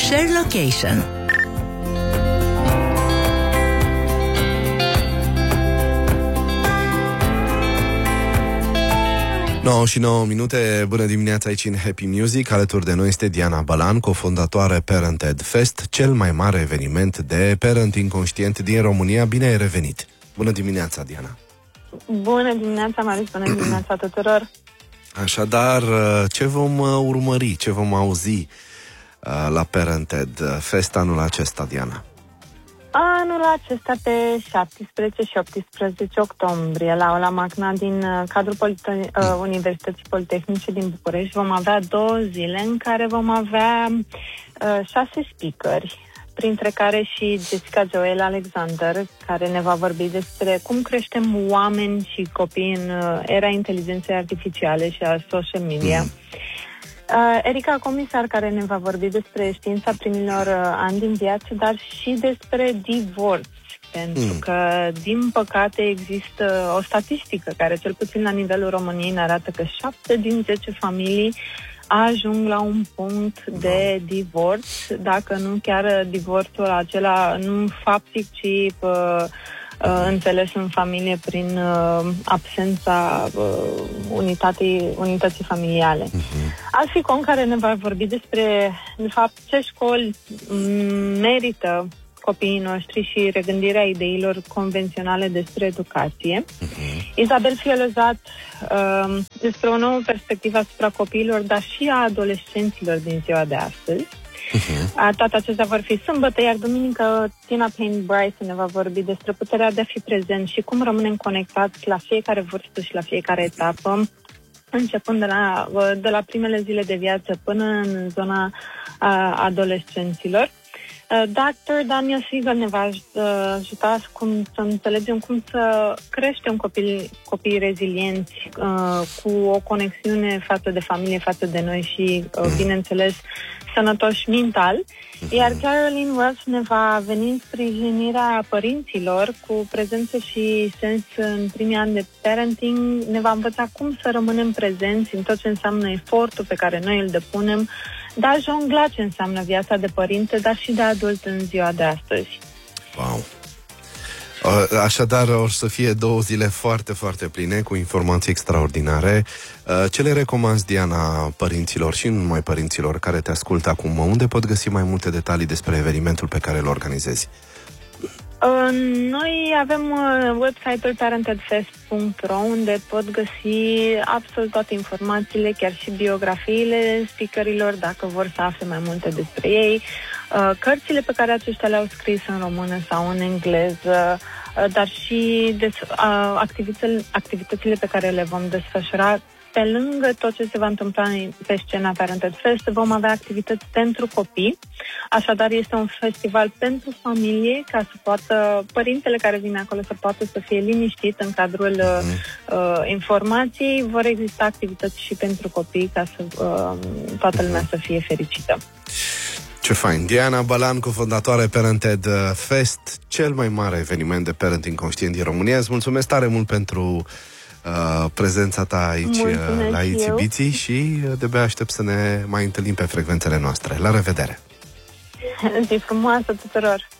Share Location. 9:09. Bună dimineața aici în Happy Music. Alături de noi este Diana Bălan, cofondatoare Parented Fest, cel mai mare eveniment de parenting conștient din România. Bine ai revenit! Bună dimineața, Diana! Bună dimineața, Marius! Bună dimineața tuturor! Așadar, ce vom urmări, ce vom auzi la Parented Fest anul acesta, Diana? Anul acesta, pe 17 și 18 octombrie, la Aula Magna din cadrul Universității Politehnice din București, vom avea 2 zile în care vom avea 6 speakeri, printre care și Jessica Joel Alexander, care ne va vorbi despre cum creștem oameni și copii în era inteligenței artificiale și a social media. Erica Comisar, care ne va vorbi despre știința primilor ani din viață, dar și despre divorț, pentru că, din păcate, există o statistică care, cel puțin la nivelul României, ne arată că 7 din 10 familii ajung la un punct de divorț, dacă nu chiar divorțul acela, nu faptic, ci înțeles în familie prin absența unității familiale. Alficon, care ne va vorbi despre, de fapt, ce școli merită copiii noștri și regândirea ideilor convenționale despre educație. Isabel Fielozat, despre o nouă perspectivă asupra copiilor, dar și a adolescenților din ziua de astăzi. Toate acestea vor fi sâmbătă, iar duminică Tina Payne Bryce ne va vorbi despre puterea de a fi prezent și cum rămânem conectați la fiecare vârstă și la fiecare etapă, începând de la primele zile de viață până în zona adolescenților. Dr. Daniel Siegel ne va ajuta să înțelegem cum să creștem copii rezilienți, cu o conexiune față de familie, față de noi și, bineînțeles, sănătoși mental. Iar Caroline Wells ne va veni în sprijinirea părinților cu prezență și sens în primii ani de parenting. Ne va învăța cum să rămânem prezenți în tot ce înseamnă efortul pe care noi îl depunem, dar jongla ce înseamnă viața de părinte, dar și de adult în ziua de astăzi. Wow! Așadar, o să fie 2 zile foarte, foarte pline, cu informații extraordinare. Ce le recomanzi, Diana, părinților și nu numai părinților care te ascultă acum? Unde pot găsi mai multe detalii despre evenimentul pe care îl organizezi? Noi avem website-ul parentedfest.ro, unde pot găsi absolut toate informațiile, chiar și biografiile speakerilor, dacă vor să afle mai multe despre ei, cărțile pe care aceștia le-au scris în română sau în engleză, dar și activitățile pe care le vom desfășura. Pe lângă tot ce se va întâmpla pe scena Parented Fest, vom avea activități pentru copii. Așadar, este un festival pentru familie, ca să poată părintele care vine acolo să poată să fie liniștit în cadrul informației. Vor exista activități și pentru copii, ca să toată lumea să fie fericită. Ce fain! Diana Bălan, cofondatoare Parented Fest, cel mai mare eveniment de parenting conștient din România. Îți mulțumesc tare mult pentru prezența ta aici. Mulțumesc la Itzibiții și de-abia aștept să ne mai întâlnim pe frecvențele noastre. La revedere! Zi frumoasă tuturor!